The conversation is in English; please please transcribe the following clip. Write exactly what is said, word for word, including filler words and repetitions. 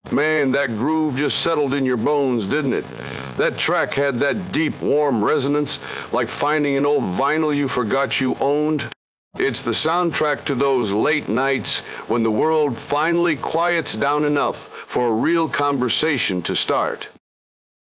Man, that groove just settled in your bones, didn't it? That track had that deep, warm resonance, like finding an old vinyl you forgot you owned. It's the soundtrack to those late nights when the world finally quiets down enough for a real conversation to start.